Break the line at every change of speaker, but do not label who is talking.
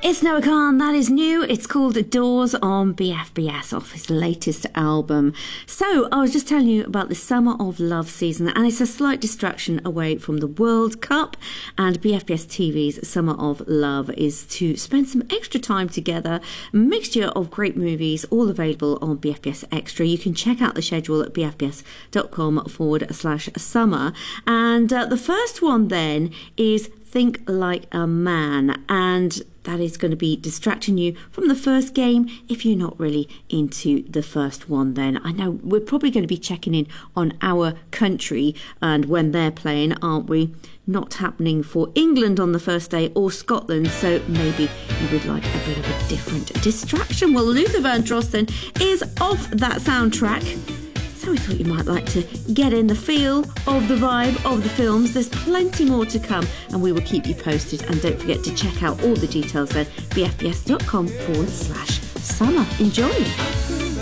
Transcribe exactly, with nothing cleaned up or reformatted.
It's Noah Kahan, that is new. It's called Doors on B F B S, off his latest album. So, I was just telling you about the Summer of Love season, and it's a slight distraction away from the World Cup. And B F B S T V's Summer of Love is to spend some extra time together. A mixture of great movies, all available on B F B S Extra. You can check out the schedule at bfbs.com forward slash summer. And uh, the first one then is Think Like a Man, and that is going to be distracting you from the first game if you're not really into the first one. Then I know we're probably going to be checking in on our country and when they're playing, aren't we? Not happening for England on the first day or Scotland, so maybe you would like a bit of a different distraction. Well, Luther Vandross then is off that soundtrack, so we thought you might like to get in the feel of the vibe of the films. There's plenty more to come, and we will keep you posted. And don't forget to check out all the details at bfbs.com forward slash summer. Enjoy.